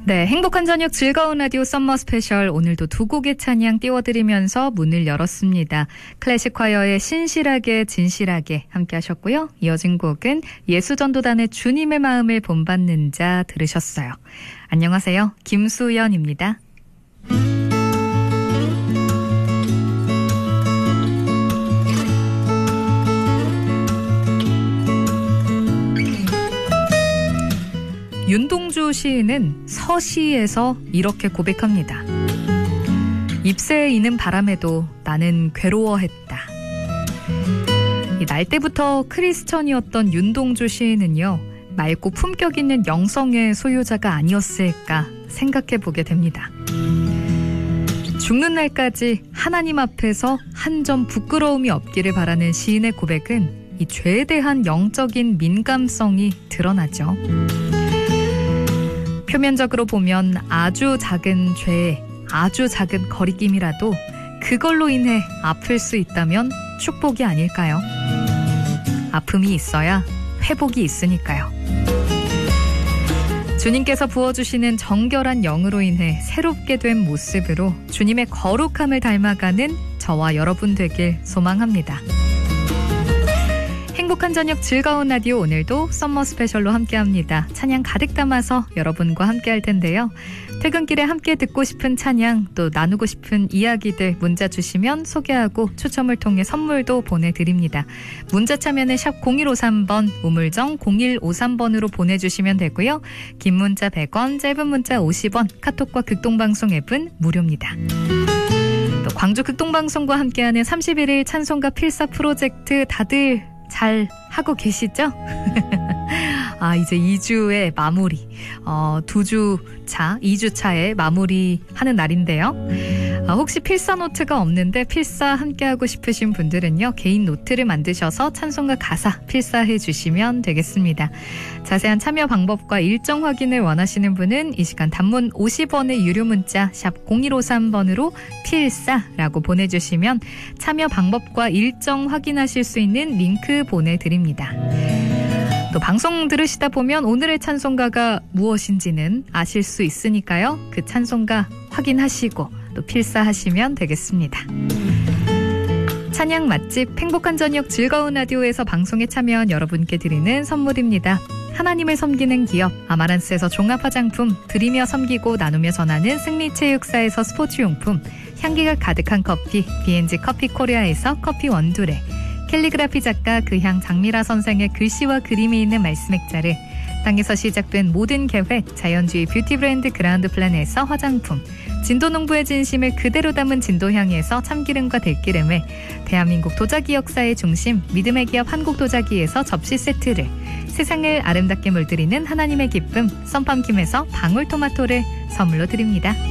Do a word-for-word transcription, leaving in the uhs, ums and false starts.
네, 행복한 저녁 즐거운 라디오 썸머 스페셜 오늘도 두 곡의 찬양 띄워드리면서 문을 열었습니다. 클래식 콰이어의 신실하게 진실하게 함께 하셨고요. 이어진 곡은 예수전도단의 주님의 마음을 본받는 자 들으셨어요. 안녕하세요. 김수연입니다. 윤동주 시인은 서시에서 이렇게 고백합니다. 잎새에 이는 바람에도 나는 괴로워했다. 날 때부터 크리스천이었던 윤동주 시인은요, 맑고 품격 있는 영성의 소유자가 아니었을까 생각해보게 됩니다. 죽는 날까지 하나님 앞에서 한 점 부끄러움이 없기를 바라는 시인의 고백은 이 죄에 대한 영적인 민감성이 드러나죠. 표면적으로 보면 아주 작은 죄, 아주 작은 거리낌이라도 그걸로 인해 아플 수 있다면 축복이 아닐까요? 아픔이 있어야 회복이 있으니까요. 주님께서 부어주시는 정결한 영으로 인해 새롭게 된 모습으로 주님의 거룩함을 닮아가는 저와 여러분 되길 소망합니다. 행복한 저녁 즐거운 라디오 오늘도 썸머 스페셜로 함께합니다. 찬양 가득 담아서 여러분과 함께할 텐데요. 퇴근길에 함께 듣고 싶은 찬양 또 나누고 싶은 이야기들 문자 주시면 소개하고 추첨을 통해 선물도 보내드립니다. 문자 참여는 샵 공일오삼 번 우물정 공일오삼 번으로 보내주시면 되고요. 긴 문자 백 원 짧은 문자 오십 원 카톡과 극동방송 앱은 무료입니다. 또 광주 극동방송과 함께하는 삼십일 일 찬송가 필사 프로젝트 다들 잘 하고 계시죠? 아, 이제 이 주의 마무리, 어, 두 주 차, 이 주 차에 마무리하는 날인데요. 아, 혹시 필사 노트가 없는데 필사 함께하고 싶으신 분들은요, 개인 노트를 만드셔서 찬송가 가사 필사해 주시면 되겠습니다. 자세한 참여 방법과 일정 확인을 원하시는 분은 이 시간 단문 오십 원의 유료 문자 샵 공일오삼 번으로 필사라고 보내주시면 참여 방법과 일정 확인하실 수 있는 링크 보내드립니다. 또 방송 들으시다 보면 오늘의 찬송가가 무엇인지는 아실 수 있으니까요. 그 찬송가 확인하시고 또 필사하시면 되겠습니다. 찬양 맛집 행복한 저녁 즐거운 라디오에서 방송에 참여한 여러분께 드리는 선물입니다. 하나님을 섬기는 기업 아마란스에서 종합화장품, 드리며 섬기고 나누며 전하는 승리체육사에서 스포츠용품, 향기가 가득한 커피 비엔지 커피 코리아에서 커피 원두레, 캘리그라피 작가 그향 장미라 선생의 글씨와 그림이 있는 말씀 액자를, 땅에서 시작된 모든 계획 자연주의 뷰티 브랜드 그라운드 플랜에서 화장품, 진도농부의 진심을 그대로 담은 진도향에서 참기름과 들기름을, 대한민국 도자기 역사의 중심 믿음의 기업 한국도자기에서 접시 세트를, 세상을 아름답게 물들이는 하나님의 기쁨 썬팜킴에서 방울토마토를 선물로 드립니다.